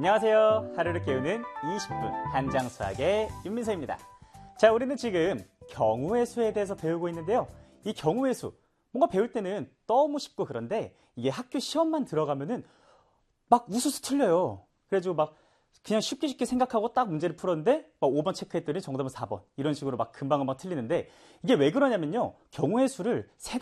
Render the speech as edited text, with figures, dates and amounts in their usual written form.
안녕하세요. 하루를 깨우는 20분 한장수학의 윤민서입니다. 자, 우리는 지금 경우의 수에 대해서 배우고 있는데요. 이 경우의 수, 뭔가 배울 때는 너무 쉽고 그런데 이게 학교 시험만 들어가면은 막 우수수 틀려요. 그래가지고 막 그냥 쉽게 생각하고 딱 문제를 풀었는데 막 5번 체크했더니 정답은 4번. 이런 식으로 막 금방금방 틀리는데 이게 왜 그러냐면요. 경우의 수를 세